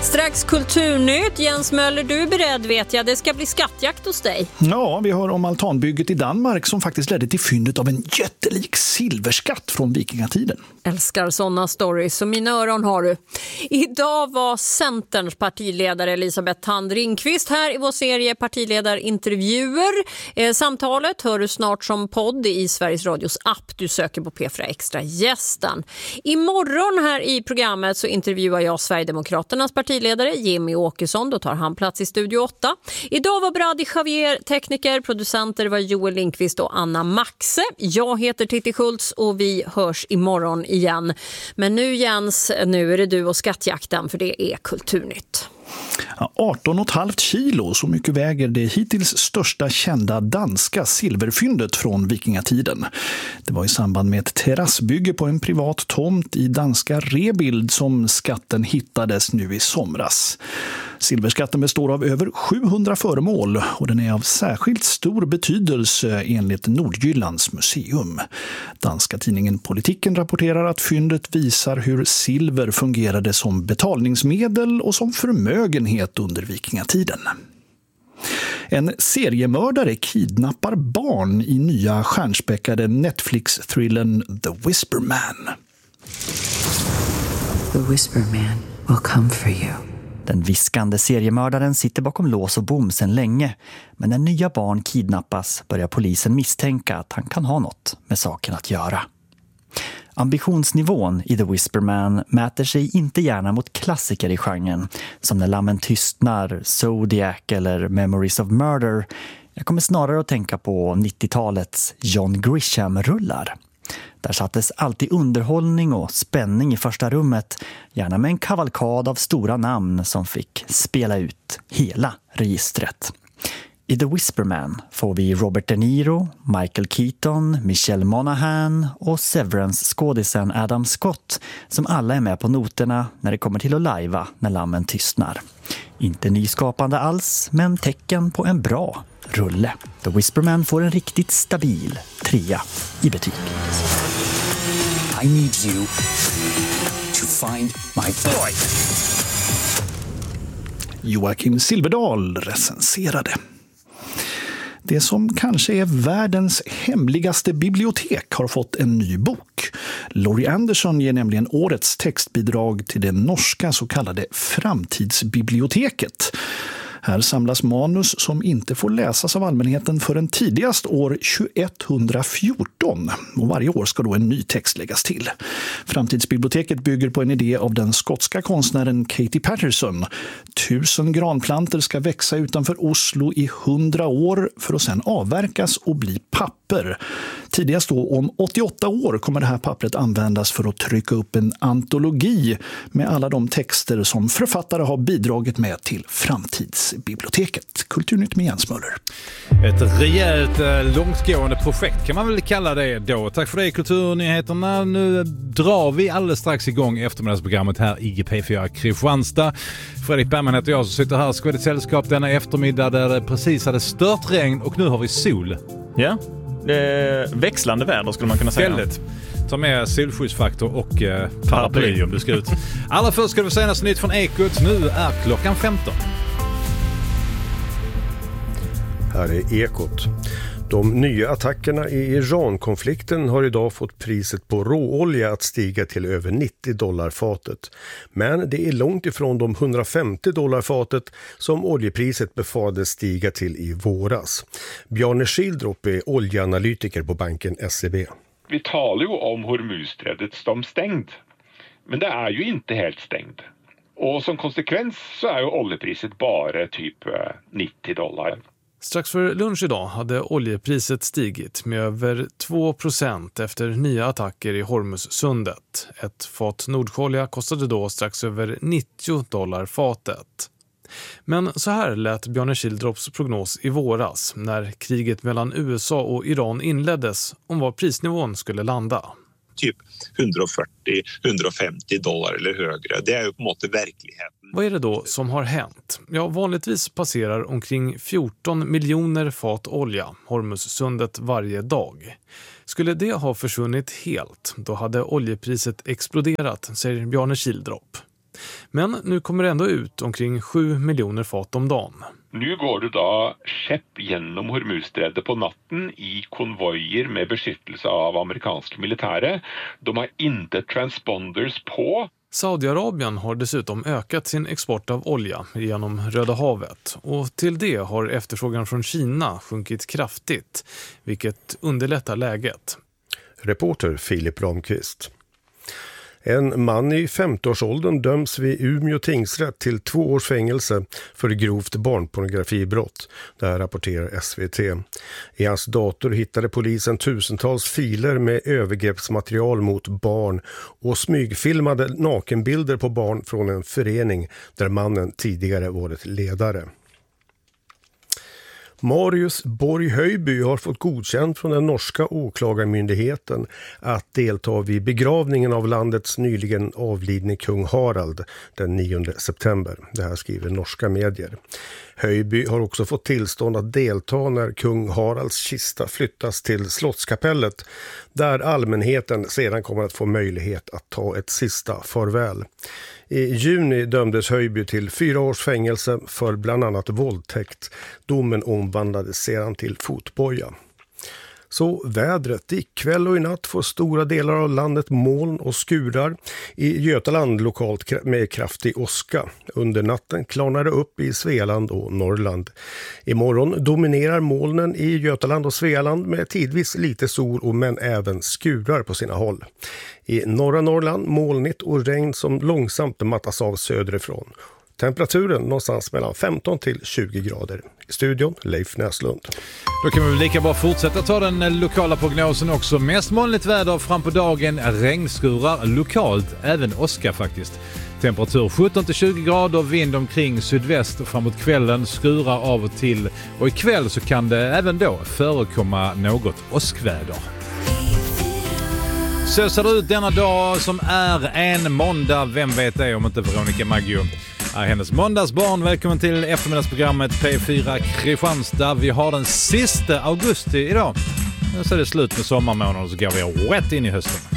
Strax kulturnytt. Jens Möller, du är beredd vet jag. Det ska bli skattjakt hos dig. Ja, vi hör om altanbygget i Danmark som faktiskt ledde till fyndet av en jättelik silverskatt från vikingatiden. Älskar sådana stories, så mina öron har du. Idag var Centerns partiledare Elisabeth Thand Ringqvist här i vår serie partiledarintervjuer. Samtalet hör du snart som podd i Sveriges Radios app. Du söker på P4 Extra gästen. Imorgon här i programmet så intervjuar jag Sverigedemokraternas partiledare Jimmy Åkesson. Då tar han plats i Studio 8. Idag var Brady Javier tekniker, producenter var Joel Lindqvist och Anna Maxe. Jag heter Titti Schultz och vi hörs imorgon igen. Men nu Jens, nu är det du och skattjakten för det är kulturnytt. 18,5 kilo, så mycket väger det hittills största kända danska silverfyndet från vikingatiden. Det var i samband med ett terrassbygge på en privat tomt i danska Rebild som skatten hittades nu i somras. Silverskatten består av över 700 föremål och den är av särskilt stor betydelse enligt Nordjyllands museum. Danska tidningen Politiken rapporterar att fyndet visar hur silver fungerade som betalningsmedel och som förmögenhet under vikingatiden. En seriemördare kidnappar barn i nya stjärnspäckade Netflix-thrillern The Whisper Man. The Whisper Man will come for you. Den viskande seriemördaren sitter bakom lås och bom sedan länge, men när nya barn kidnappas börjar polisen misstänka att han kan ha något med saken att göra. Ambitionsnivån i The Whisper Man mäter sig inte gärna mot klassiker i genren, som När lammen tystnar, Zodiac eller Memories of Murder. Jag kommer snarare att tänka på 90-talets John Grisham-rullar. Där sattes alltid underhållning och spänning i första rummet, gärna med en kavalkad av stora namn som fick spela ut hela registret. I The Whisper Man får vi Robert De Niro, Michael Keaton, Michelle Monaghan och Severance-skådisen Adam Scott som alla är med på noterna när det kommer till att lajva När lammen tystnar. Inte nyskapande alls, men tecken på en bra rulle. The Whisper Man får en riktigt stabil 3 i betyg. I need you to find my boy. Joakim Silverdal recenserade. Det som kanske är världens hemligaste bibliotek har fått en ny bok. Laurie Anderson ger nämligen årets textbidrag till det norska så kallade Framtidsbiblioteket. Här samlas manus som inte får läsas av allmänheten förrän tidigast år 2114. Och varje år ska då en ny text läggas till. Framtidsbiblioteket bygger på en idé av den skotska konstnären Katie Patterson. 1000 granplantor ska växa utanför Oslo i 100 år för att sedan avverkas och bli papper. Tidigast då om 88 år kommer det här pappret användas för att trycka upp en antologi med alla de texter som författare har bidragit med till Framtidsbiblioteket. Kulturnytt med Jens Möller. Ett rejält långtgående projekt kan man väl kalla det då. Tack för det Kulturnyheterna. Nu drar vi alldeles strax igång eftermiddagsprogrammet här i P4 Kristianstad. Fredrik Bergman heter jag som sitter här. Ska ett sällskap denna eftermiddag där det precis hade stört regn och nu har vi sol. Ja, det är växlande väder skulle man kunna säga. Väldigt. Ta med solskyddsfaktor och paraply om du ska ut. Allra först ska vi säga något nytt från Ekot. Nu är klockan 15. Här är Ekot. De nya attackerna i Iran-konflikten har idag fått priset på råolja att stiga till över $90 fatet. Men det är långt ifrån de $150 fatet som oljepriset befarades stiga till i våras. Bjarne Schildrop är oljeanalytiker på banken SEB. Vi talar ju om Hormuzsträdet som stängt, men det är ju inte helt stängt. Och som konsekvens så är ju oljepriset bara typ $90. Strax för lunch idag hade oljepriset stigit med över 2% efter nya attacker i Hormuzsundet. Ett fat Nordsjölja kostade då strax över $90 fatet. Men så här lät Bjarne Schildrops prognos i våras när kriget mellan USA och Iran inleddes om var prisnivån skulle landa. Typ $140-150 eller högre. Det är ju på något verkligheten. Vad är det då som har hänt? Ja, vanligtvis passerar omkring 14 miljoner fat olja Hormuzsundet varje dag. Skulle det ha försvunnit helt, då hade oljepriset exploderat, säger Bjarne Schildrop. Men nu kommer det ändå ut omkring 7 miljoner fat om dagen. Nu går det då skepp genom Hormuzsträdet på natten i konvojer med beskyttelse av amerikanska militärer. De har inte transponders på. Saudiarabien har dessutom ökat sin export av olja genom Röda havet och till det har efterfrågan från Kina sjunkit kraftigt, vilket underlättar läget. Reporter Filip Ramqvist. En man i 50-årsåldern döms vid Umeå tingsrätt till 2 års fängelse för grovt barnpornografibrott. Det här rapporterar SVT. I hans dator hittade polisen tusentals filer med övergreppsmaterial mot barn och smygfilmade nakenbilder på barn från en förening där mannen tidigare varit ledare. Marius Borg Höjby har fått godkänt från den norska åklagarmyndigheten att delta vid begravningen av landets nyligen avlidne kung Harald den 9 september. Det här skriver norska medier. Höjby har också fått tillstånd att delta när kung Haralds kista flyttas till Slottskapellet, där allmänheten sedan kommer att få möjlighet att ta ett sista farväl. I juni dömdes Höjby till 4 års fängelse för bland annat våldtäkt. Domen omvandlades sedan till fotboja. Så vädret. Ikväll och i natt får stora delar av landet moln och skurar. I Götaland lokalt med kraftig åska. Under natten klarnar det upp i Svealand och Norrland. Imorgon dominerar molnen i Götaland och Svealand med tidvis lite sol men även skurar på sina håll. I norra Norrland molnigt och regn som långsamt mattas av söderifrån. Temperaturen någonstans mellan 15 till 20 grader. I studion Leif Näslund. Då kan vi väl lika bra fortsätta ta den lokala prognosen också. Mest molnigt väder fram på dagen, regnskurar lokalt, även åska faktiskt. Temperatur 17 till 20 grader, vind omkring sydväst och framåt kvällen, skurar av och till. Och ikväll så kan det även då förekomma något åskväder. Så ser det ut denna dag som är en måndag. Vem vet det om inte Veronica Maggio är hennes måndagsbarn. Välkommen till eftermiddagsprogrammet P4 Kristianstad. Vi har den sista augusti idag. Så är det slut med sommarmånaden och så går vi rätt in i hösten.